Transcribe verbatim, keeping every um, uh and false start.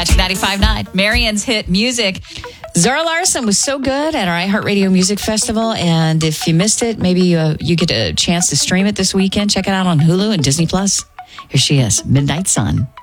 Magic ninety-five point nine, Marion's hit music. Zara Larsson was so good at our iHeartRadio Music Festival, and if you missed it, maybe uh, you get a chance to stream it this weekend. Check it out on Hulu and Disney Plus. Here she is, Midnight Sun.